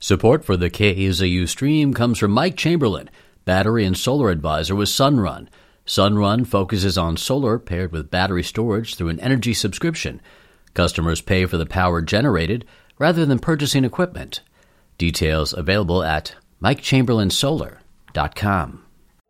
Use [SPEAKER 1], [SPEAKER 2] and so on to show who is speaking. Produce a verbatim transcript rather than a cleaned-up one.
[SPEAKER 1] Support for the K A Z U stream comes from Mike Chamberlain, Battery and Solar Advisor with Sunrun. Sunrun focuses on solar paired with battery storage through an energy subscription. Customers pay for the power generated rather than purchasing equipment. Details available at mike chamberlain solar dot com.